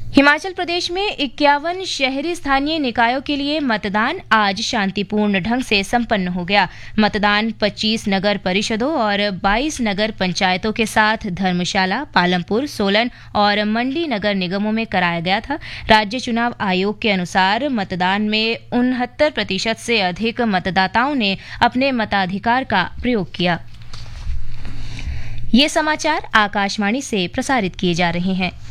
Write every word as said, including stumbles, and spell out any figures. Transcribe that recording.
हिमाचल प्रदेश में इक्यावन शहरी स्थानीय निकायों के लिए मतदान आज शांतिपूर्ण ढंग से संपन्न हो गया। मतदान पच्चीस नगर परिषदों और बाईस नगर पंचायतों के साथ धर्मशाला, पालमपुर, सोलन और मंडी नगर निगमों में कराया गया था। राज्य चुनाव आयोग के अनुसार मतदान में उनहत्तर प्रतिशत से अधिक मतदाताओं ने अपने मताधिकार का प्रयोग किया। ये समाचार आकाशवाणी से प्रसारित किए जा रहे हैं।